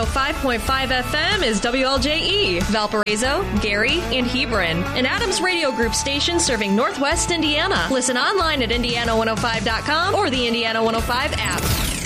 105.5 FM is WLJE, Valparaiso, Gary, and Hebron, an Adams Radio Group station serving Northwest Indiana. Listen online at Indiana105.com or the Indiana 105 app.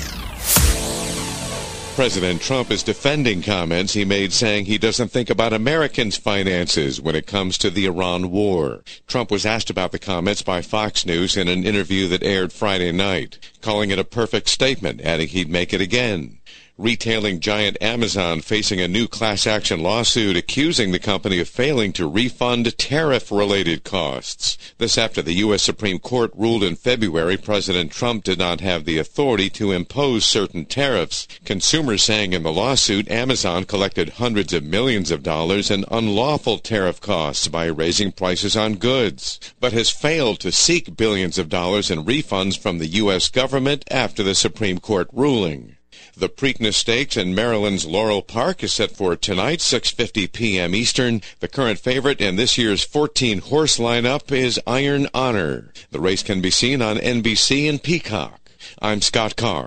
President Trump is defending comments he made saying he doesn't think about Americans' finances when it comes to the Iran war. Trump was asked about the comments by Fox News in an interview that aired Friday night, calling it a perfect statement, adding he'd make it again. Retailing giant Amazon facing a new class action lawsuit accusing the company of failing to refund tariff-related costs. This after the U.S. Supreme Court ruled in February President Trump did not have the authority to impose certain tariffs. Consumers saying in the lawsuit Amazon collected hundreds of millions of dollars in unlawful tariff costs by raising prices on goods, but has failed to seek billions of dollars in refunds from the U.S. government after the Supreme Court ruling. The Preakness Stakes in Maryland's Laurel Park is set for tonight, 6:50 p.m. Eastern. The current favorite in this year's 14-horse lineup is Iron Honor. The race can be seen on NBC and Peacock. I'm Scott Carr.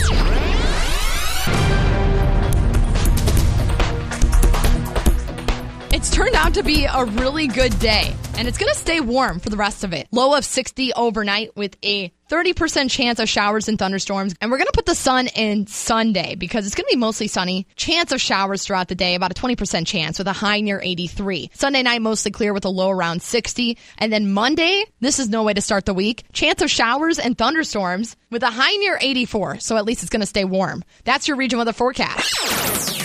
It's turned out to be a really good day, and it's going to stay warm for the rest of it. Low of 60 overnight with a 30% chance of showers and thunderstorms. And we're going to put the sun in Sunday because it's going to be mostly sunny. Chance of showers throughout the day, about a 20% chance with a high near 83. Sunday night, mostly clear with a low around 60. And then Monday, this is no way to start the week. Chance of showers and thunderstorms with a high near 84. So at least it's going to stay warm. That's your region weather forecast.